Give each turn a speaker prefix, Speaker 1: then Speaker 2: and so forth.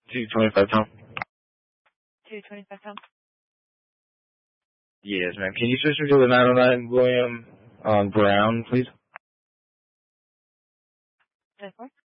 Speaker 1: 225 Tom.
Speaker 2: 225 Tom.
Speaker 1: Yes, ma'am. Can you switch me to the 909 William Brown, please?
Speaker 2: 10-4.